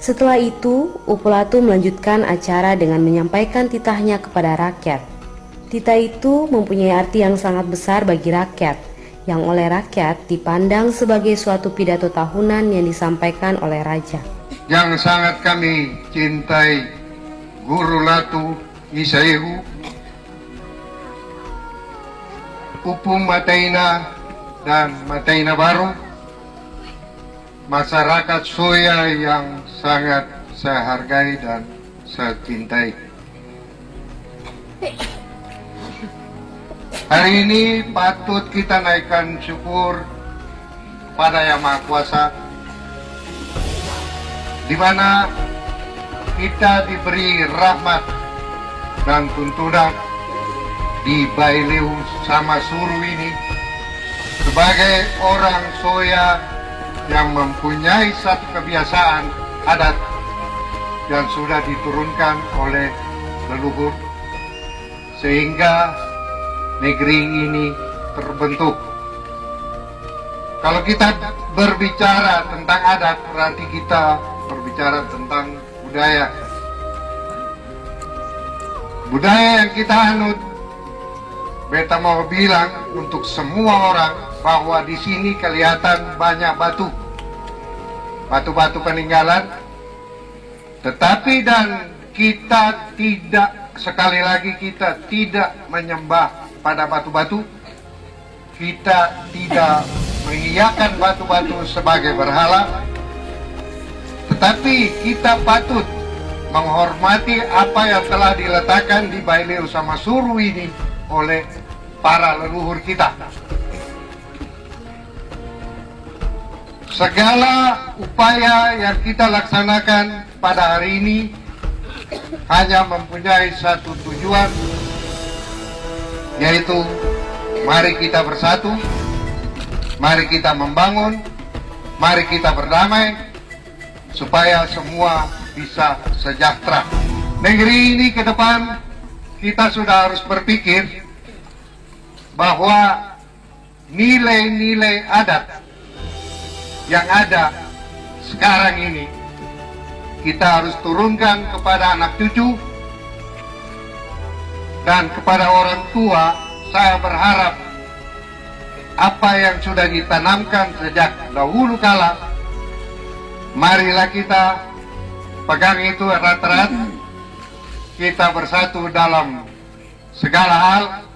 Setelah itu, Upulatu melanjutkan acara dengan menyampaikan titahnya kepada rakyat. Titah itu mempunyai arti yang sangat besar bagi rakyat, yang oleh rakyat dipandang sebagai suatu pidato tahunan yang disampaikan oleh raja. Yang sangat kami cintai Guru Latu Isaihu, Upung Mataina dan Mataina Baru, masyarakat Soya yang sangat saya hargai dan saya cintai. Hari ini patut kita naikkan syukur kepada Yang Maha Kuasa, di mana kita diberi rahmat dan tuntunan di Baileu Samasuru ini sebagai orang Soya yang mempunyai satu kebiasaan adat yang sudah diturunkan oleh leluhur, sehingga negeri ini terbentuk. Kalau kita berbicara tentang adat, berarti kita berbicara tentang budaya. Budaya yang kita anut, beta mau bilang untuk semua orang bahwa di sini kelihatan banyak batu-batu peninggalan, tetapi dan kita tidak, sekali lagi kita tidak menyembah pada batu-batu, kita tidak mengiyakan batu-batu sebagai berhala, tetapi kita patut menghormati apa yang telah diletakkan di Baileu Samasuru ini oleh para leluhur kita. Segala upaya yang kita laksanakan pada hari ini hanya mempunyai satu tujuan, yaitu mari kita bersatu, mari kita membangun, mari kita berdamai, supaya semua bisa sejahtera. Negeri ini ke depan kita sudah harus berpikir bahwa nilai-nilai adat yang ada sekarang ini kita harus turunkan kepada anak cucu dan kepada orang tua. Saya berharap apa yang sudah ditanamkan sejak dahulu kala, marilah kita pegang itu erat-erat, kita bersatu dalam segala hal,